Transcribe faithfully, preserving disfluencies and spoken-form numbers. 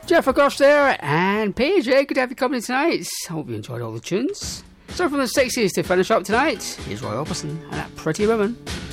Jeff across there, and P J, good to have you company tonight. Hope you enjoyed all the tunes. So from the sixties to finish up tonight, here's Roy Orbison and that Pretty Woman.